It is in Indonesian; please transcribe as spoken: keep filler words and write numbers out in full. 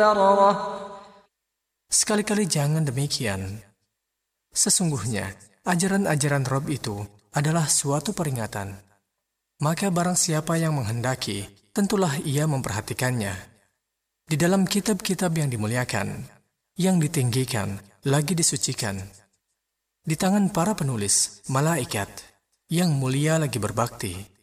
Sekali-kali jangan demikian. Sesungguhnya, ajaran-ajaran Rob itu adalah suatu peringatan. Maka barang siapa yang menghendaki, tentulah ia memperhatikannya. Di dalam kitab-kitab yang dimuliakan, yang ditinggikan, lagi disucikan. Di tangan para penulis, malaikat, yang mulia lagi berbakti.